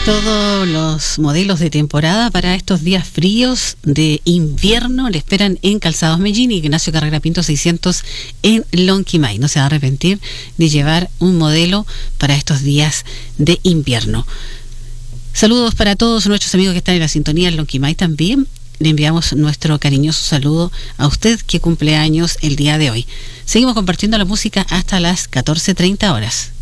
Todos los modelos de temporada para estos días fríos de invierno le esperan en Calzados Mellín y Ignacio Carrera Pinto 600 en Lonquimay. No se va a arrepentir de llevar un modelo para estos días de invierno. Saludos para todos nuestros amigos que están en la sintonía en Lonquimay también. Le enviamos nuestro cariñoso saludo a usted que cumple años el día de hoy. Seguimos compartiendo la música hasta las 14:30 horas.